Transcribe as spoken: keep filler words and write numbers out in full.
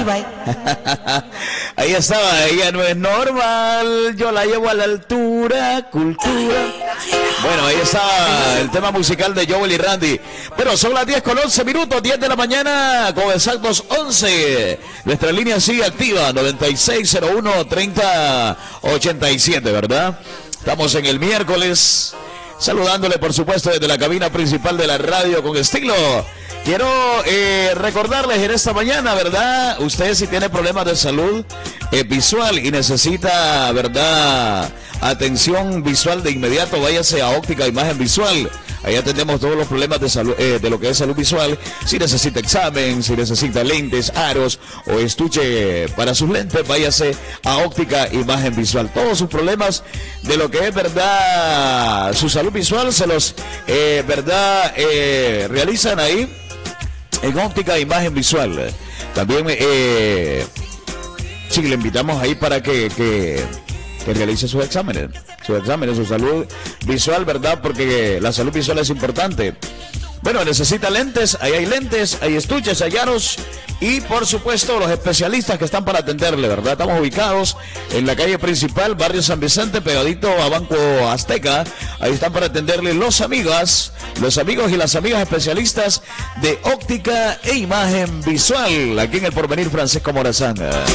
bye. Ahí estaba, ella no es normal, yo la llevo a la altura, cultura. Bueno, ahí está el tema musical de Joel y Randy. Bueno, son las diez con once minutos, diez de la mañana, con exactos once. Nuestra línea sigue activa, noventa y seis cero uno, treinta ochenta y siete, ¿verdad? Estamos en el miércoles, saludándole por supuesto desde la cabina principal de la radio con estilo. Quiero eh, recordarles en esta mañana, ¿verdad? Usted si tiene problemas de salud eh, visual y necesita, ¿verdad?, atención visual de inmediato, váyase a Óptica Imagen Visual. Ahí atendemos todos los problemas de salud, eh, de lo que es salud visual. Si necesita examen, si necesita lentes, aros o estuche para sus lentes, váyase a Óptica Imagen Visual. Todos sus problemas de lo que es, verdad, su salud visual se los, eh, verdad, eh, realizan ahí en Óptica Imagen Visual. También eh, sí, le invitamos ahí para que, que, que realice sus exámenes, sus exámenes, su salud visual, ¿verdad? Porque la salud visual es importante. Bueno, necesita lentes, ahí hay lentes, hay estuches, hay aros y por supuesto los especialistas que están para atenderle, ¿verdad? Estamos ubicados en la calle principal, barrio San Vicente, pegadito a Banco Azteca. Ahí están para atenderle los amigas, los amigos y las amigas especialistas de Óptica e Imagen Visual, aquí en el Porvenir Francisco Morazán.